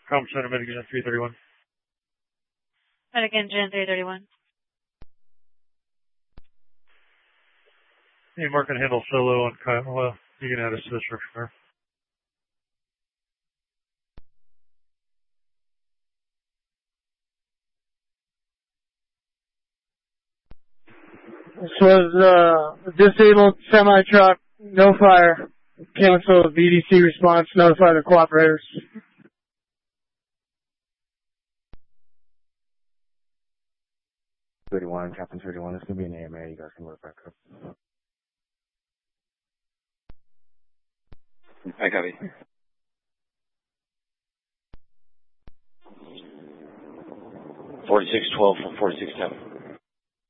Com Center, Medigan 331. Medigan 331. Hey, mark and handle solo on Kiowa. You can add us to the structure car. This was a disabled semi-truck, no fire. Cancel VDC response, notify the cooperators. Captain 31, it's going to be an AMA, you guys can work back up. I copy. 4612 from 4610.